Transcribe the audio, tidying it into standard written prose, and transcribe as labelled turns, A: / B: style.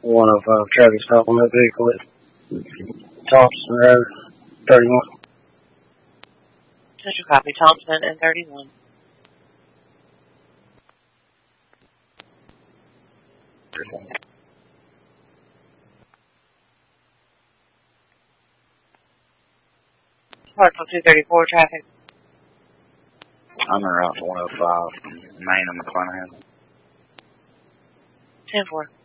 A: 105 traffic stop on that vehicle at Thompson Road, 31.
B: Central copy, Thompson and 31. Parkville 234 traffic.
C: I'm en route to 105, Main and McClanahan.
B: 10-4.